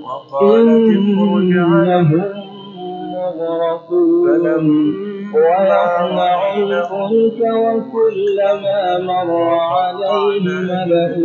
إنهم مغرقون ويصنع الفلك وكلما مر عليه ملأ